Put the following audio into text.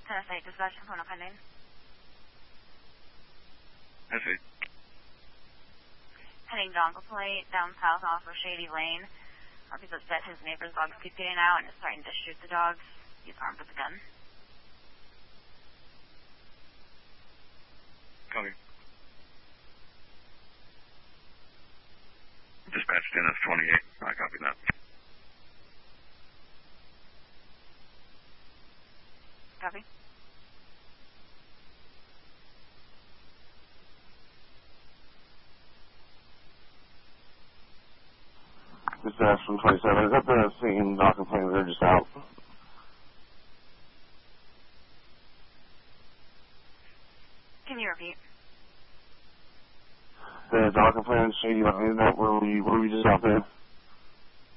Tennessee Dispatch, phone up pending. I see. Heading Dongle Plate, down south off of Shady Lane. He's upset his neighbor's dogs keep getting out and is starting to shoot the dogs. He's armed with a gun. Copy. Dispatch Dennis 28. I copy that. Copy. Dispatch from 27. Is that the scene knocking planes are just out? Can you repeat? The Dawson Plains Shady Lane, were we just out there?